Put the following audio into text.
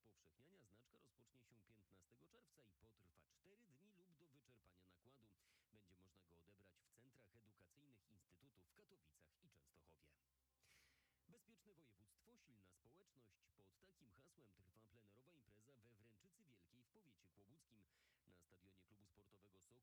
upowszechniania znaczka rozpocznie się 15 czerwca i potrwa 4 dni lub do wyczerpania nakładu. Będzie można go odebrać w centrach edukacyjnych Instytutu w Katowicach i Częstochowie. Bezpieczne województwo, silna społeczność. Pod takim hasłem trwa plenerowa impreza we Wręczycy Wielkiej w powiecie kłobuckim. Na stadionie klubu sportowego Sokół